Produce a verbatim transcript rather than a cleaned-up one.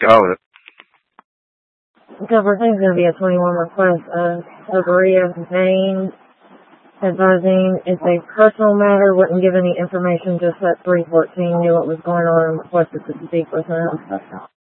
Go with it. So for things going to be a twenty-one request of Maria Maine advising it's a personal matter, wouldn't give any information, just that three fourteen knew what was going on and requested to speak with him.